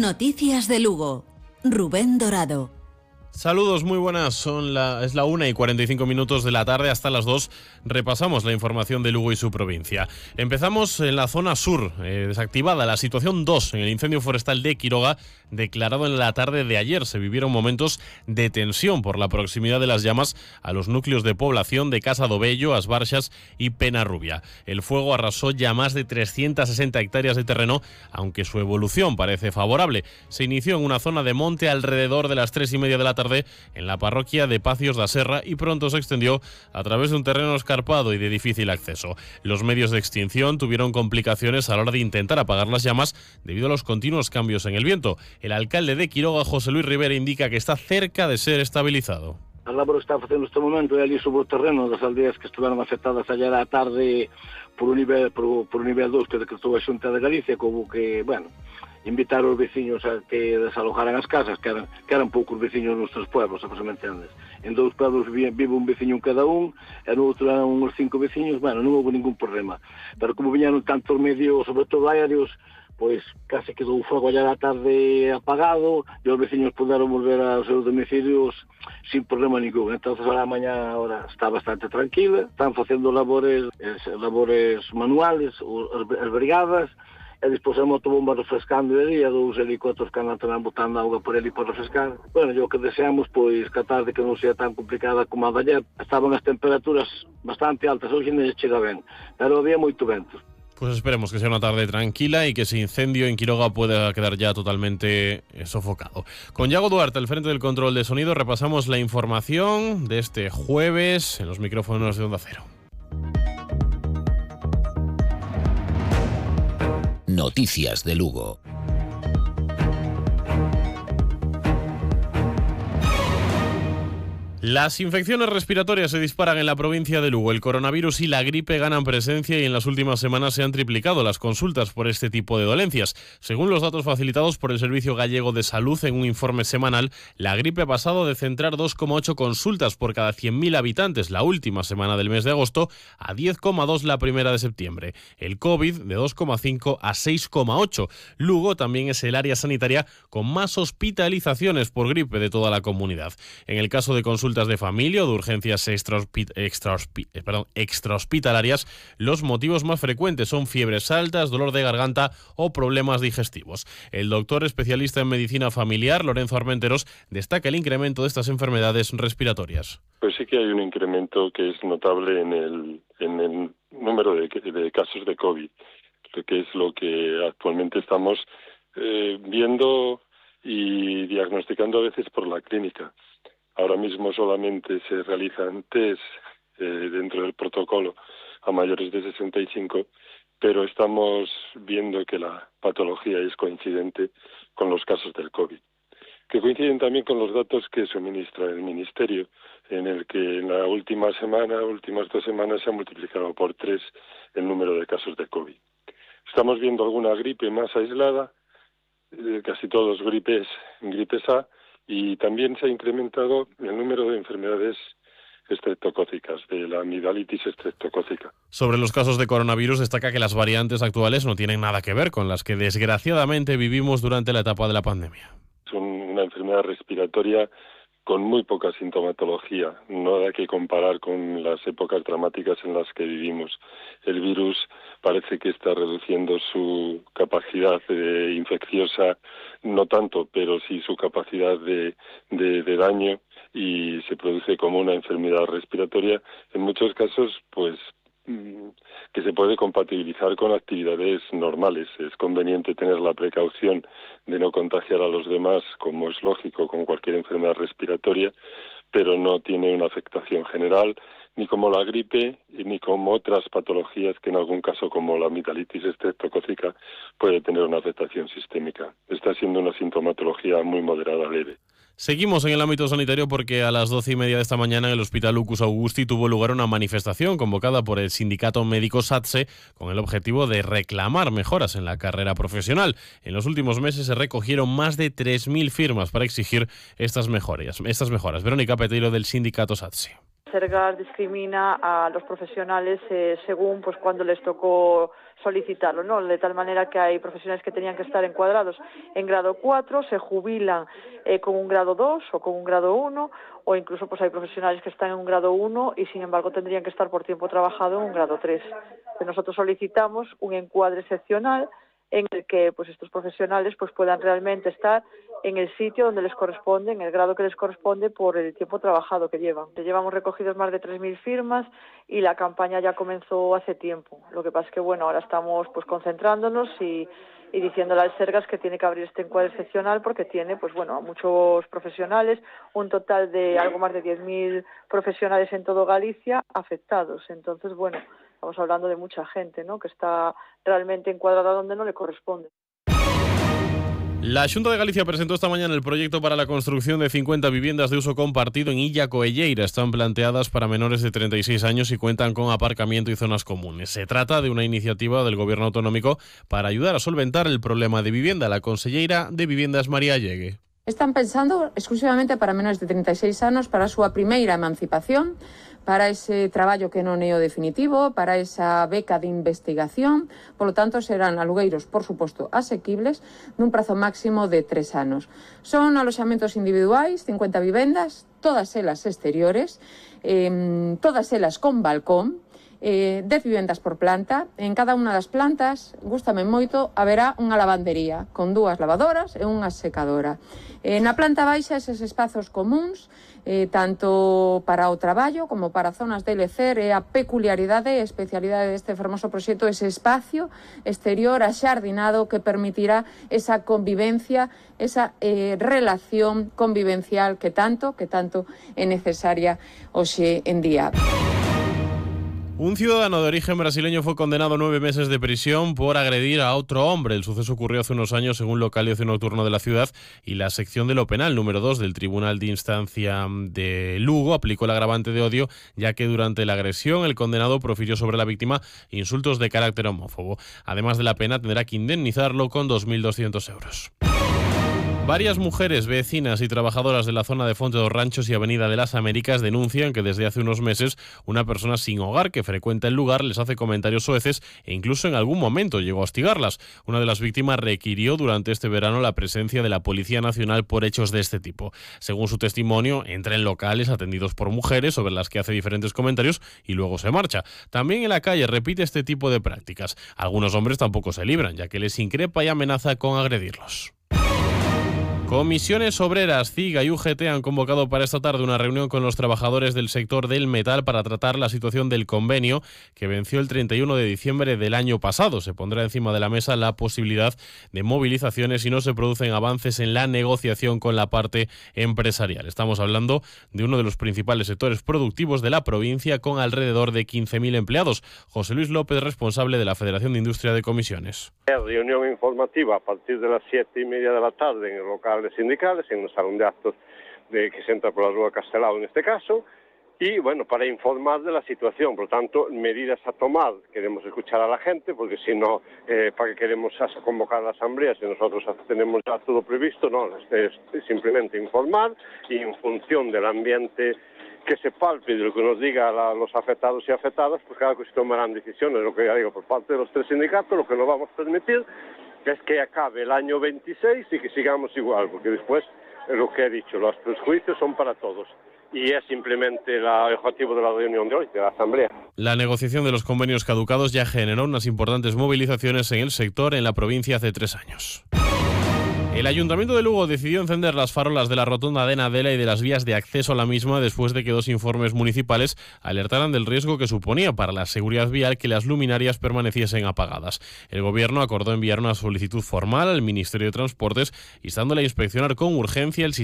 Noticias de Lugo. Rubén Dorado. Saludos, muy buenas. Es la 1:45 de la tarde, hasta las 2. Repasamos la información de Lugo y su provincia. Empezamos en la zona sur, desactivada la situación 2 en el incendio forestal de Quiroga, declarado en la tarde de ayer. Se vivieron momentos de tensión por la proximidad de las llamas a los núcleos de población de Casa do Bello, As Barxas y Penarrubia. El fuego arrasó ya más de 360 hectáreas de terreno, aunque su evolución parece favorable. Se inició en una zona de monte alrededor de las 3:30 de la tarde en la parroquia de Pacios da Serra y pronto se extendió a través de un terreno escarpado y de difícil acceso. Los medios de extinción tuvieron complicaciones a la hora de intentar apagar las llamas debido a los continuos cambios en el viento. El alcalde de Quiroga, José Luis Rivera, indica que está cerca de ser estabilizado. A labor que está facendo este momento é ali sobre o terreno das aldeas que estiveron afectadas ayer á tarde por o nivel 2 que decretou a Xunta de Galicia, como que, invitar os veciños a que desalojaran as casas, que eran poucos veciños nos tres pueblos, se me entendes. En 2 pueblos vive un veciño en cada un, e no outro eran uns 5 veciños, non houve ningún problema. Pero como viñeron tantos medios, sobre todo aéreos, pois case quedou o fogo allá da tarde apagado e os veciños puderon volver aos seus domicilios sin problema ningún. Entonces a mañá ahora está bastante tranquila, están facendo labores manuales, as brigadas, e despois a motobomba refrescando de día, 2 helicópteros que andan tamén botando auga por ali para refrescar. E o que deseamos, pois, que a tarde que non sea tan complicada como a de ayer. Estaban as temperaturas bastante altas, hoxe non chega ben, pero había moito vento. Pues esperemos que sea una tarde tranquila y que ese incendio en Quiroga pueda quedar ya totalmente sofocado. Con Yago Duarte al frente del control de sonido repasamos la información de este jueves en los micrófonos de Onda Cero. Noticias de Lugo. Las infecciones respiratorias se disparan en la provincia de Lugo. El coronavirus y la gripe ganan presencia y en las últimas semanas se han triplicado las consultas por este tipo de dolencias. Según los datos facilitados por el Servicio Gallego de Salud en un informe semanal, la gripe ha pasado de centrar 2,8 consultas por cada 100.000 habitantes la última semana del mes de agosto a 10,2 la primera de septiembre. El COVID de 2,5 a 6,8. Lugo también es el área sanitaria con más hospitalizaciones por gripe de toda la comunidad. En el caso de consultas de familia o de urgencias extrahospitalarias, los motivos más frecuentes son fiebres altas, dolor de garganta o problemas digestivos. El doctor especialista en medicina familiar, Lorenzo Armenteros, destaca el incremento de estas enfermedades respiratorias. Pues sí que hay un incremento que es notable en el número de casos de COVID, que es lo que actualmente estamos viendo y diagnosticando a veces por la clínica. Ahora mismo solamente se realizan test dentro del protocolo a mayores de 65, pero estamos viendo que la patología es coincidente con los casos del COVID, que coinciden también con los datos que suministra el Ministerio, en el que en la últimas 2 semanas se ha multiplicado por 3 el número de casos de COVID. Estamos viendo alguna gripe más aislada, casi todos gripes A, y también se ha incrementado el número de enfermedades estreptocócicas, de la amigdalitis estreptocócica. Sobre los casos de coronavirus destaca que las variantes actuales no tienen nada que ver con las que desgraciadamente vivimos durante la etapa de la pandemia. Son una enfermedad respiratoria con muy poca sintomatología, nada que comparar con las épocas dramáticas en las que vivimos. El virus parece que está reduciendo su capacidad infecciosa, no tanto, pero sí su capacidad de daño, y se produce como una enfermedad respiratoria, en muchos casos, pues que se puede compatibilizar con actividades normales. Es conveniente tener la precaución de no contagiar a los demás, como es lógico con cualquier enfermedad respiratoria, pero no tiene una afectación general, ni como la gripe, ni como otras patologías que en algún caso, como la amigdalitis estreptocócica, puede tener una afectación sistémica. Está siendo una sintomatología muy moderada, leve. Seguimos en el ámbito sanitario porque a las 12:30 de esta mañana en el Hospital Lucus Augusti tuvo lugar una manifestación convocada por el sindicato médico SATSE con el objetivo de reclamar mejoras en la carrera profesional. En los últimos meses se recogieron más de 3.000 firmas para exigir estas mejoras. Verónica Peteiro, del sindicato SATSE. Sergas discrimina a los profesionales según pues cuando les tocó solicitarlo, ¿no? De tal manera que hay profesionales que tenían que estar encuadrados en grado 4, se jubilan con un grado 2 o con un grado 1, o incluso pues hay profesionales que están en un grado 1 y sin embargo tendrían que estar por tiempo trabajado en un grado 3. Nosotros solicitamos un encuadre excepcional en el que pues estos profesionales pues puedan realmente estar en el sitio donde les corresponde, en el grado que les corresponde por el tiempo trabajado que llevan. Llevamos recogidos más de 3.000 firmas y la campaña ya comenzó hace tiempo. Lo que pasa es que bueno, ahora estamos pues concentrándonos y diciéndole al Sergas que tiene que abrir este encuadre excepcional porque tiene pues bueno a muchos profesionales, un total de algo más de 10.000 profesionales en todo Galicia afectados. Entonces bueno, estamos hablando de mucha gente, ¿no?, que está realmente encuadrada donde no le corresponde. La Xunta de Galicia presentó esta mañana el proyecto para la construcción de 50 viviendas de uso compartido en Illa Coelleira. Están planteadas para menores de 36 años y cuentan con aparcamiento y zonas comunes. Se trata de una iniciativa del Gobierno autonómico para ayudar a solventar el problema de vivienda. La conselleira de Viviendas, María Llegue. Están pensando exclusivamente para menores de 36 anos, para a súa primeira emancipación, para ese traballo que non é o definitivo, para esa beca de investigación. Por lo tanto, serán alugueiros, por suposto, asequibles, nun prazo máximo de 3 anos. Son aloxamentos individuais, 50 vivendas, todas elas exteriores, todas elas con balcón, 10 vivendas por planta. En cada unha das plantas, gústame moito, haberá unha lavandería con 2 lavadoras e unha secadora. Na planta baixa, eses espazos comuns, tanto para o traballo como para zonas de lecer, é a peculiaridade e especialidade deste fermoso proxecto, ese espacio exterior axardinado que permitirá esa convivencia, esa relación convivencial que tanto é necesaria hoxe en día. Un ciudadano de origen brasileño fue condenado a 9 meses de prisión por agredir a otro hombre. El suceso ocurrió hace unos años según local y ocio nocturno de la ciudad, y la sección de lo penal número 2 del Tribunal de Instancia de Lugo aplicó el agravante de odio, ya que durante la agresión el condenado profirió sobre la víctima insultos de carácter homófobo. Además de la pena, tendrá que indemnizarlo con 2.200 euros. Varias mujeres, vecinas y trabajadoras de la zona de Fonte dos Ranchos y Avenida de las Américas denuncian que desde hace unos meses una persona sin hogar que frecuenta el lugar les hace comentarios soeces e incluso en algún momento llegó a hostigarlas. Una de las víctimas requirió durante este verano la presencia de la Policía Nacional por hechos de este tipo. Según su testimonio, entra en locales atendidos por mujeres sobre las que hace diferentes comentarios y luego se marcha. También en la calle repite este tipo de prácticas. Algunos hombres tampoco se libran, ya que les increpa y amenaza con agredirlos. Comisiones Obreras, CIGA y UGT han convocado para esta tarde una reunión con los trabajadores del sector del metal para tratar la situación del convenio que venció el 31 de diciembre del año pasado. Se pondrá encima de la mesa la posibilidad de movilizaciones si no se producen avances en la negociación con la parte empresarial. Estamos hablando de uno de los principales sectores productivos de la provincia con alrededor de 15.000 empleados. José Luis López, responsable de la Federación de Industria de Comisiones. Reunión informativa a partir de las 7:30 de la tarde en el local sindicales, en un salón de actos que se entra por la Rúa Castelao en este caso, y bueno, para informar de la situación. Por lo tanto, medidas a tomar, queremos escuchar a la gente, porque si no, ¿para qué queremos convocar a la asamblea si nosotros tenemos ya todo previsto? No, es simplemente informar, y en función del ambiente que se palpe y de lo que nos diga los afectados y afectadas, pues claro que se tomarán decisiones. Lo que ya digo, por parte de los 3 sindicatos, lo que no vamos a permitir es que acabe el año 26 y que sigamos igual, porque después, lo que he dicho, los prejuicios son para todos. Y es simplemente el objetivo de la reunión de hoy, de la Asamblea. La negociación de los convenios caducados ya generó unas importantes movilizaciones en el sector en la provincia hace 3 años. El Ayuntamiento de Lugo decidió encender las farolas de la rotonda de Nadela y de las vías de acceso a la misma después de que 2 informes municipales alertaran del riesgo que suponía para la seguridad vial que las luminarias permaneciesen apagadas. El Gobierno acordó enviar una solicitud formal al Ministerio de Transportes instando a inspeccionar con urgencia el sistema